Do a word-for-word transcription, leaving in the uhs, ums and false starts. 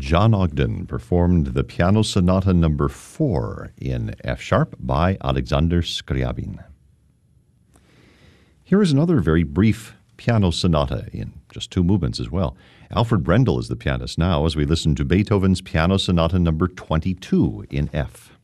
John Ogden performed the Piano Sonata number four in F sharp by Alexander Scriabin. Here is another very brief piano sonata in just two movements as well. Alfred Brendel is the pianist now as we listen to Beethoven's Piano Sonata number twenty-two in F.